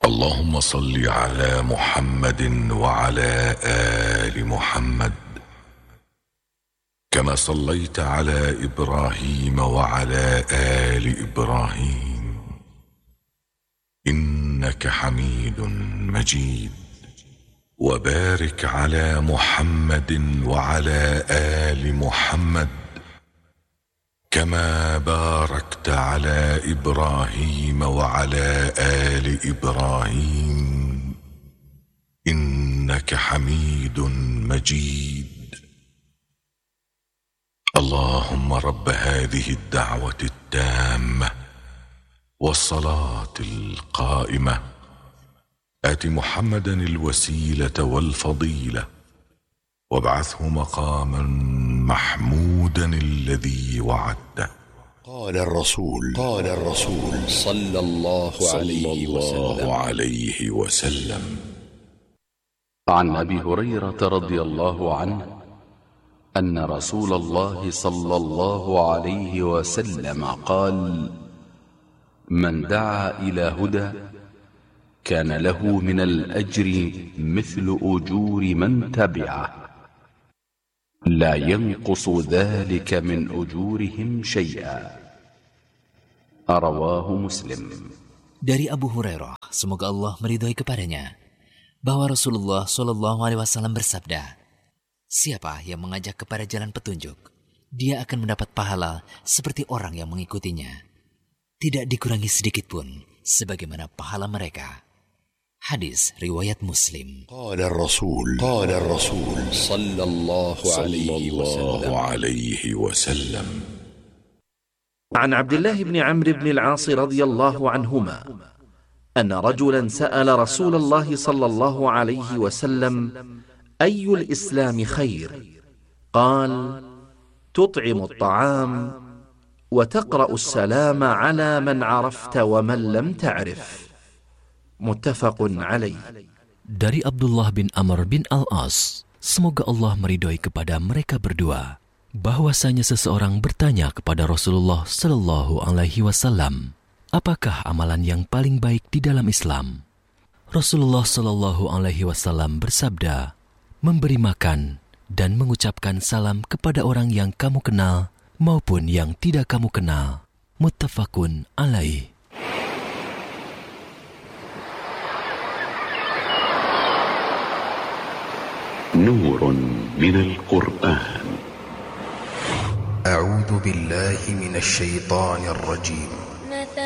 اللهم صل على محمد وعلى آل محمد كما صليت على إبراهيم وعلى آل إبراهيم إنك حميد مجيد. وبارك على محمد وعلى آل محمد كما باركت على إبراهيم وعلى آل إبراهيم إنك حميد مجيد. اللهم رب هذه الدعوة التامة والصلاة القائمة آت محمدا الوسيلة والفضيلة وابعثه مقاما محمودا الذي وعدته. قال الرسول صلى الله عليه وسلم عن أبي هريرة رضي الله عنه أن رسول الله صلى الله عليه وسلم قال: من دعا إلى هدى كان له من الأجر مثل أجور من تبعه لا ينقص ذلك من أجورهم شيئا. رواه Muslim. Dari Abu Hurairah, semoga Allah meridhai kepadanya, bahwa Rasulullah SAW bersabda, siapa yang mengajak kepada jalan petunjuk, dia akan mendapat pahala seperti orang yang mengikutinya, tidak dikurangi sedikit pun sebagaimana pahala mereka. Hadis riwayat Muslim. قال الرسول صلى الله عليه وسلم عن عبد الله بن عمرو بن العاص رضي الله عنهما أن رجلا سأل رسول الله صلى الله عليه وسلم: أي الإسلام خير؟ قال: تطعم الطعام وتقرأ السلام على من عرفت ومن لم تعرف. متفق عليه. Dari Abdullah bin Amr bin Al-As, semoga Allah meridhoi kepada mereka berdua, bahwasanya seseorang bertanya kepada Rasulullah Sallallahu Alaihi Wasallam, apakah amalan yang paling baik di dalam Islam? Rasulullah Sallallahu Alaihi Wasallam bersabda, memberi makan dan mengucapkan salam kepada orang yang kamu kenal maupun yang tidak kamu kenal. Muttafaqun alaih. نور من القرآن. أعوذ بالله من الشيطان الرجيم.